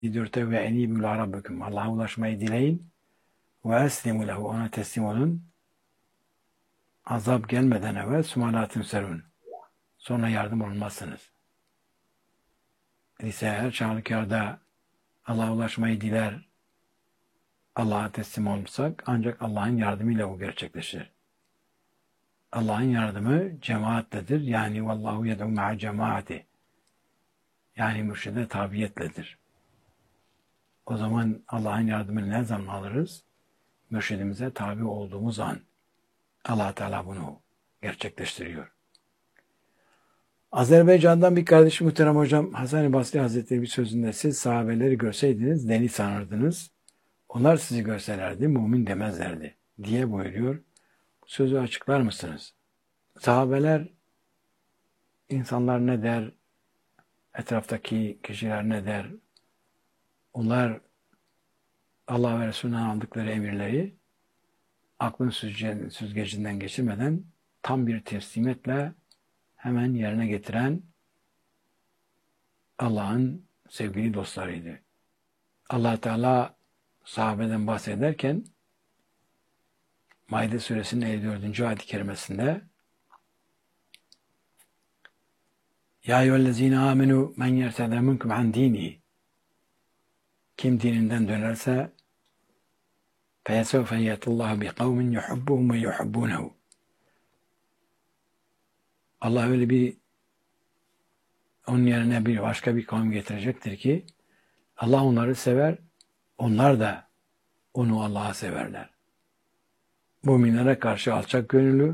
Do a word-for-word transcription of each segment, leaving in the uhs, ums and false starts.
dörtte ve enîbû ilâ rabbikum. Allah'a ulaşmayı dileyin. Ve eslimu lehu. Ona teslim olun. Azap gelmeden evvel sumalatın serun. Sonra yardım olmazsınız. Ise her çağrıkarda Allah'a ulaşmayı diler, Allah'a teslim olursak ancak Allah'ın yardımıyla bu gerçekleşir. Allah'ın yardımı cemaatledir. Yani vallahu yed'u ma'a cemaati. Yani mürşide tabiyetledir. O zaman Allah'ın yardımını ne zaman alırız? Mürşidimize tabi olduğumuz an. Allah Teala bunu gerçekleştiriyor. Azerbaycan'dan bir kardeşim muhterem hocam Hasan-ı Basri Hazretleri bir sözünde siz sahabeleri görseydiniz deli sanırdınız. Onlar sizi görselerdi mümin demezlerdi diye buyuruyor. Sözü açıklar mısınız? Sahabeler insanlar ne der? Etraftaki kişiler ne der? Onlar Allah ve Resulü'nden aldıkları emirleri aklın süzgecinden geçirmeden tam bir teslimiyetle hemen yerine getiren Allah'ın sevgili dostlarıydı. Allah Teala sahabeden bahsederken Maide suresinin elli dördüncü ayet-i kerimesinde Ya eyyühellezine amenu men yertede minkum an dini kim dininden dönerse feyesevfe yetullahu bi kavmin yuhubbuhum ve yuhubbunehu Allah öyle bir onun yerine bir başka bir kavim getirecektir ki Allah onları sever, onlar da onu Allah'a severler. Müminlere karşı alçak gönüllü,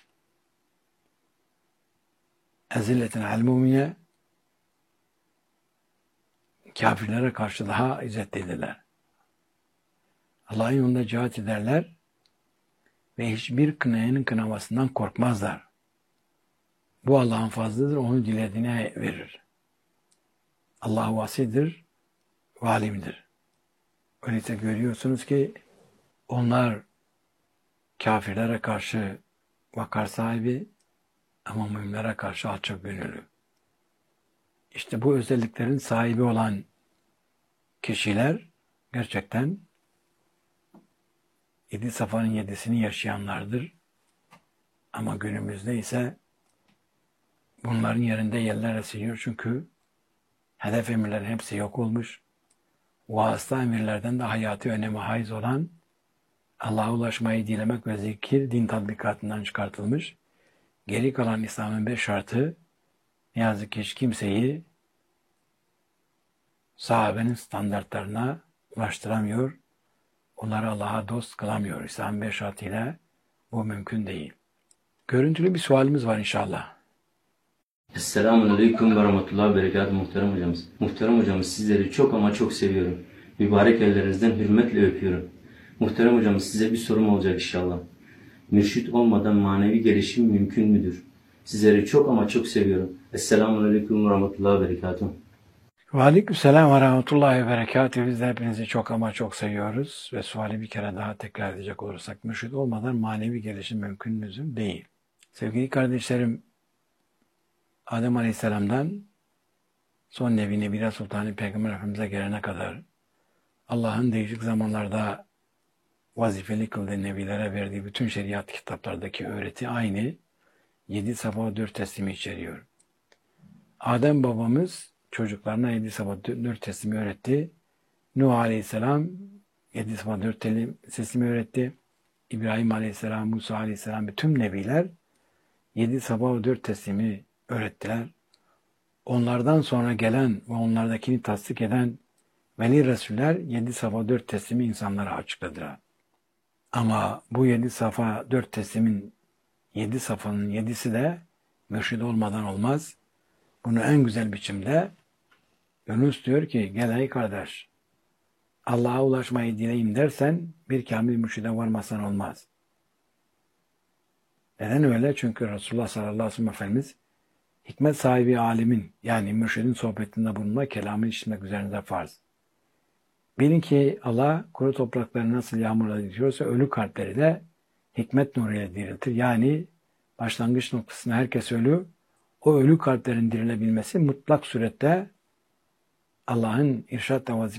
ezilletin al mümine, kafirlere karşı daha izzetlidirler. Allah'ın yolunda cihat ederler ve hiçbir kınayanın kınamasından korkmazlar. Bu Allah'ın fazlıdır, onu dilediğine verir. Allah vasidir, valimdir. Öyleyse görüyorsunuz ki onlar kafirlere karşı vakar sahibi ama müminlere karşı alçak gönüllü. İşte bu özelliklerin sahibi olan kişiler gerçekten yedi safanın yedisini yaşayanlardır. Ama günümüzde ise bunların yerinde yerler esiliyor çünkü hedef emirlerin hepsi yok olmuş. Vasıta emirlerden de hayati öneme haiz olan Allah'a ulaşmayı dilemek ve zikir din tatbikatından çıkartılmış. Geri kalan İslam'ın beş şartı ne yazık ki hiç kimseyi sahabenin standartlarına ulaştıramıyor. Onları Allah'a dost kılamıyor. İslam'ın beş şartıyla bu mümkün değil. Görüntülü bir sualimiz var inşallah. Esselamun Aleyküm ve Rahmetullahi ve Berekatuhu muhterem hocamız. Muhterem hocamız sizleri çok ama çok seviyorum. Mübarek ellerinizden hürmetle öpüyorum. Muhterem hocamız size bir sorum olacak inşallah. Mürşit olmadan manevi gelişim mümkün müdür? Sizleri çok ama çok seviyorum. Esselamun Aleyküm ve Rahmetullahi ve Berekatuhu. Ve Aleykümselam ve Rahmetullahi ve Berekatuhu. Biz de hepinizi çok ama çok seviyoruz. Ve suali bir kere daha tekrar edecek olursak mürşit olmadan manevi gelişim mümkün müdür? Değil. Sevgili kardeşlerim, Adem Aleyhisselam'dan son Nebi Nebile Sultanı Peygamber Efendimiz'e gelene kadar Allah'ın değişik zamanlarda vazifeli kıldığı nebilere verdiği bütün şeriat kitaplardaki öğreti aynı yedi safa dört teslimi içeriyor. Adem babamız çocuklarına yedi safa dört teslimi öğretti. Nuh Aleyhisselam yedi safa dört teslimi öğretti. İbrahim Aleyhisselam, Musa Aleyhisselam ve tüm nebiler yedi safa dört teslimi öğrettiler. Onlardan sonra gelen ve onlardakini tasdik eden veli Resuller yedi safa dört teslimi insanlara açıkladılar. Ama bu yedi safa dört teslimin yedi safanın yedisi de mürşid olmadan olmaz. Bunu en güzel biçimde Yunus diyor ki gel ey kardeş Allah'a ulaşmayı dileyim dersen bir kamil mürşide varmasan olmaz. Neden öyle? Çünkü Resulullah sallallahu aleyhi ve sellem Efendimiz hikmet sahibi alimin yani mürşidin sohbetinde bulunma kelamı işitmek üzerinde farz. Bilin ki Allah kuru toprakları nasıl yağmurla diriltiyorsa ölü kalpleri de hikmet nuruyla diriltir. Yani başlangıç noktasında herkes ölü, o ölü kalplerin dirilebilmesi mutlak surette Allah'ın irşat ve